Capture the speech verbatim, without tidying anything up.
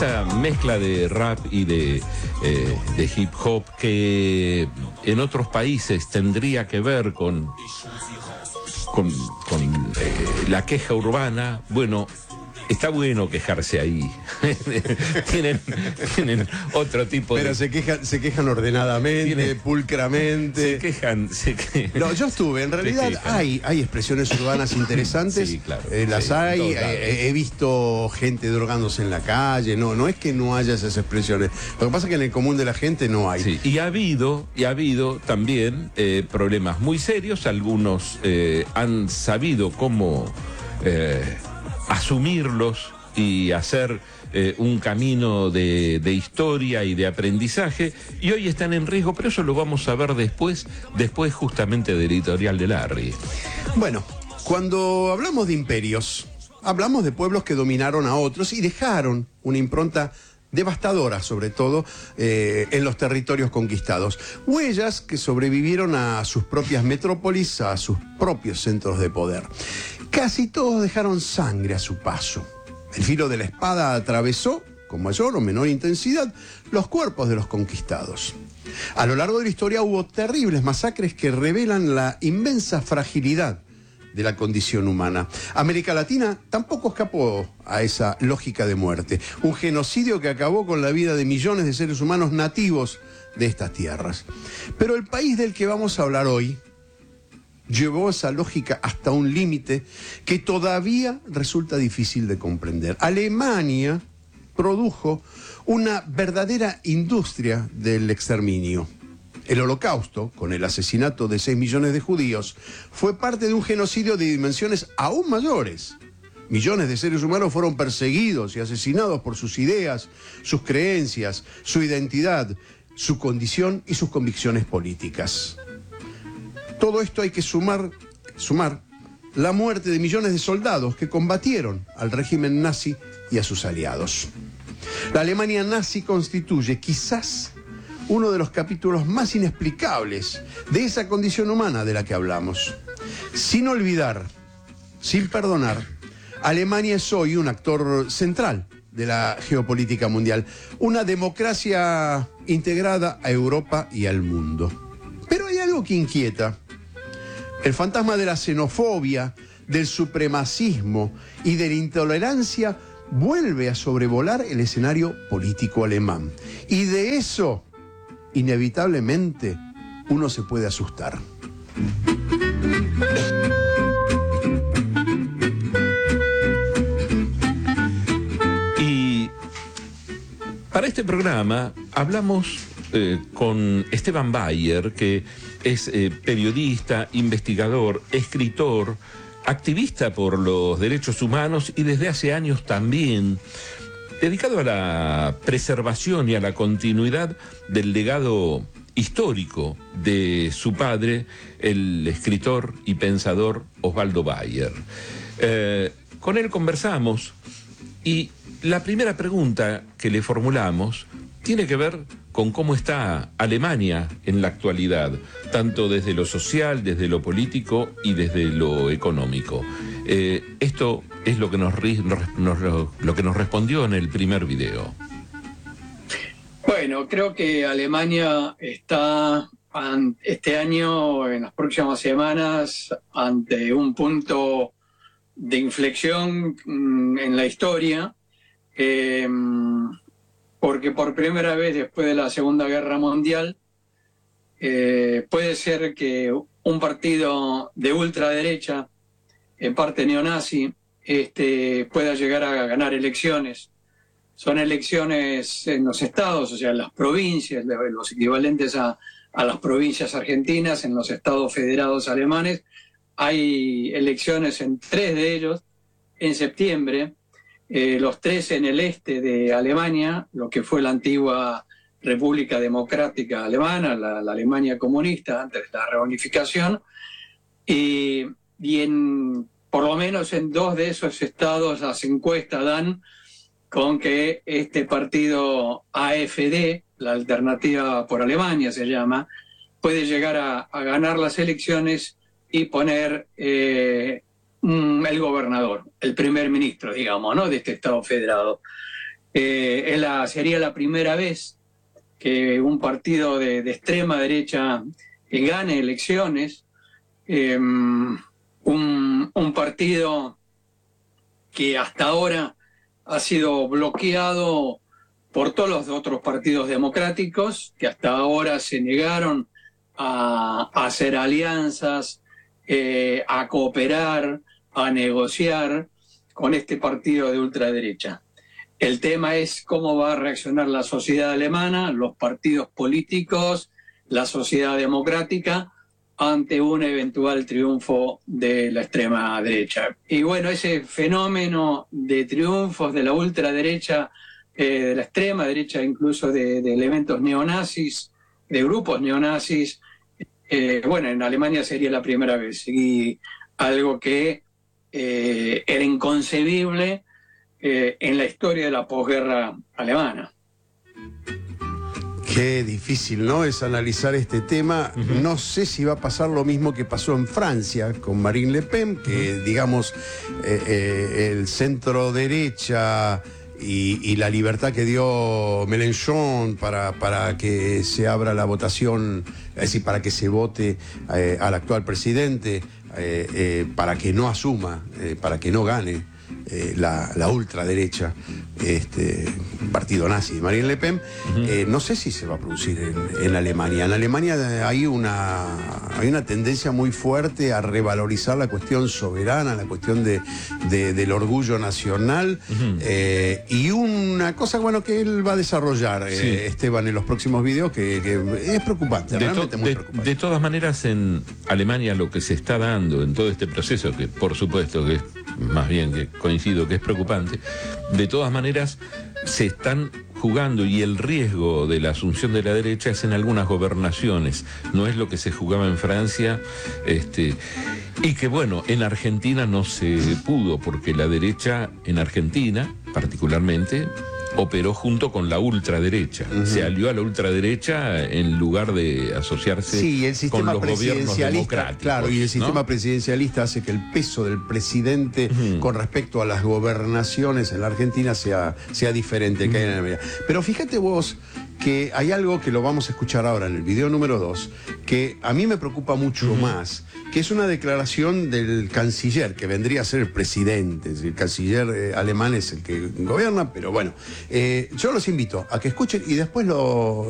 esta mezcla de rap y de, eh, de hip hop que en otros países tendría que ver con, con, con eh, la queja urbana, bueno, está bueno quejarse ahí. tienen, tienen otro tipo Pero de... Pero se quejan, se quejan ordenadamente, tienen, Se pulcramente. quejan, se que... No, yo estuve, en realidad hay, hay expresiones urbanas interesantes. Sí, claro. Eh, las sí, hay, eh, he visto gente drogándose en la calle. No, no es que no haya esas expresiones. Lo que pasa es que en el común de la gente no hay. Sí, y ha habido, y ha habido también eh, problemas muy serios. Algunos eh, han sabido cómo eh, asumirlos y hacer eh, un camino de, de historia y de aprendizaje, y hoy están en riesgo, pero eso lo vamos a ver después, después justamente del editorial de Larry. Bueno, cuando hablamos de imperios, hablamos de pueblos que dominaron a otros y dejaron una impronta devastadora, sobre todo eh, en los territorios conquistados. Huellas que sobrevivieron a sus propias metrópolis, a sus propios centros de poder. Casi todos dejaron sangre a su paso. El filo de la espada atravesó, con mayor o menor intensidad, los cuerpos de los conquistados. A lo largo de la historia hubo terribles masacres que revelan la inmensa fragilidad de la condición humana. América Latina tampoco escapó a esa lógica de muerte. Un genocidio que acabó con la vida de millones de seres humanos nativos de estas tierras. Pero el país del que vamos a hablar hoy llevó esa lógica hasta un límite que todavía resulta difícil de comprender. Alemania produjo una verdadera industria del exterminio. El Holocausto, con el asesinato de seis millones de judíos, fue parte de un genocidio de dimensiones aún mayores. Millones de seres humanos fueron perseguidos y asesinados por sus ideas, sus creencias, su identidad, su condición y sus convicciones políticas. Todo esto hay que sumar, sumar la muerte de millones de soldados que combatieron al régimen nazi y a sus aliados. La Alemania nazi constituye quizás uno de los capítulos más inexplicables de esa condición humana de la que hablamos. Sin olvidar, sin perdonar, Alemania es hoy un actor central de la geopolítica mundial, una democracia integrada a Europa y al mundo. Pero hay algo que inquieta. El fantasma de la xenofobia, del supremacismo y de la intolerancia vuelve a sobrevolar el escenario político alemán. Y de eso, inevitablemente, uno se puede asustar. Y para este programa hablamos eh, con Esteban Bayer, que es eh, periodista, investigador, escritor, activista por los derechos humanos y desde hace años también dedicado a la preservación y a la continuidad del legado histórico de su padre, el escritor y pensador Osvaldo Bayer. Eh, con él conversamos y la primera pregunta que le formulamos tiene que ver con cómo está Alemania en la actualidad, tanto desde lo social, desde lo político y desde lo económico. Eh, esto es lo que nos, nos, nos, lo que nos respondió en el primer video. Bueno, creo que Alemania está este año, en las próximas semanas, ante un punto de inflexión en la historia, eh, porque por primera vez después de la Segunda Guerra Mundial eh, puede ser que un partido de ultraderecha, en parte neonazi, este, pueda llegar a ganar elecciones. Son elecciones en los estados, o sea, en las provincias, los equivalentes a, a las provincias argentinas, en los estados federados alemanes. Hay elecciones en tres de ellos en septiembre. Eh, los tres en el este de Alemania, lo que fue la antigua República Democrática Alemana, la, la Alemania comunista antes de la reunificación, y, y en, por lo menos en dos de esos estados las encuestas dan con que este partido A F D, la Alternativa por Alemania se llama, puede llegar a, a ganar las elecciones y poner eh, el gobernador, el primer ministro, digamos, ¿no?, de este Estado federado. Eh, es la, sería la primera vez que un partido de, de extrema derecha eh, gane elecciones. Eh, un, un partido que hasta ahora ha sido bloqueado por todos los otros partidos democráticos, que hasta ahora se negaron a, a hacer alianzas, eh, a cooperar, a negociar con este partido de ultraderecha. El tema es cómo va a reaccionar la sociedad alemana, los partidos políticos, la sociedad democrática, ante un eventual triunfo de la extrema derecha. Y bueno, ese fenómeno de triunfos de la ultraderecha, eh, de la extrema derecha, incluso de, de elementos neonazis, de grupos neonazis, eh, bueno, en Alemania sería la primera vez, y algo que eh, era inconcebible eh, en la historia de la posguerra alemana. Qué difícil, ¿no? Es analizar este tema. Uh-huh. No sé si va a pasar lo mismo que pasó en Francia con Marine Le Pen, que uh-huh. digamos eh, eh, el centro derecha y, y la libertad que dio Mélenchon para, para que se abra la votación, es decir, para que se vote eh, al actual presidente, eh, eh, para que no asuma, eh, para que no gane. Eh, la, la ultraderecha, este partido nazi de Marine Le Pen, uh-huh. eh, no sé si se va a producir en, en Alemania. En Alemania hay una, hay una tendencia muy fuerte a revalorizar la cuestión soberana, la cuestión de, de, del orgullo nacional, uh-huh. eh, y una cosa bueno que él va a desarrollar, sí. eh, Esteban, en los próximos videos, que, que es preocupante, de realmente to, muy de, preocupante. De todas maneras, en Alemania lo que se está dando en todo este proceso, que por supuesto que es más bien que coincido que es preocupante, de todas maneras se están jugando, y el riesgo de la asunción de la derecha es en algunas gobernaciones, no es lo que se jugaba en Francia, este, y que bueno, en Argentina no se pudo, porque la derecha en Argentina particularmente operó junto con la ultraderecha, uh-huh. se alió a la ultraderecha en lugar de asociarse sí, el sistema con los gobiernos democráticos. Claro, y el sistema ¿no? presidencialista hace que el peso del presidente uh-huh. con respecto a las gobernaciones en la Argentina sea, sea diferente uh-huh. que hay en América. Pero fíjate vos que hay algo que lo vamos a escuchar ahora en el video número dos, que a mí me preocupa mucho uh-huh. más, que es una declaración del canciller, que vendría a ser el presidente. El canciller eh, alemán es el que gobierna, pero bueno, eh, yo los invito a que escuchen y después lo